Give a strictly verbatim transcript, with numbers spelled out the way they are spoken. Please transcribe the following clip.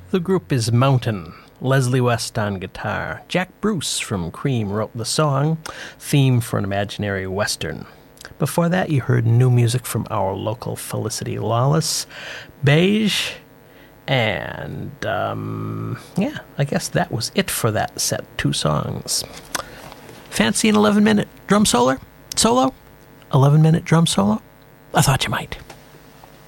The group is Mountain. Leslie West on guitar. Jack Bruce from Cream wrote the song, theme for an imaginary western. Before that, you heard new music from our local Felicity Lawless, Beige, and, um, yeah, I guess that was it for that set. Two songs. Fancy an eleven-minute drum solo? Solo? eleven-minute drum solo? I thought you might.